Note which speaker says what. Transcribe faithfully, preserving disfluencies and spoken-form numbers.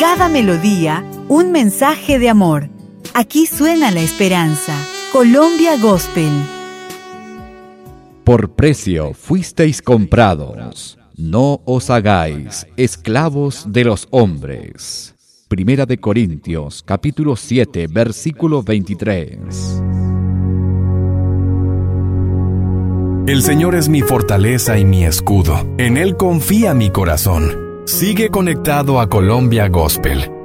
Speaker 1: cada melodía, un mensaje de amor. Aquí suena la esperanza. Colombia Gospel.
Speaker 2: Por precio fuisteis comprados. No os hagáis esclavos de los hombres. Primera de Corintios, capítulo siete, versículo veintitrés.
Speaker 3: El Señor es mi fortaleza y mi escudo. En Él confía mi corazón. Sigue conectado a Colombia Gospel.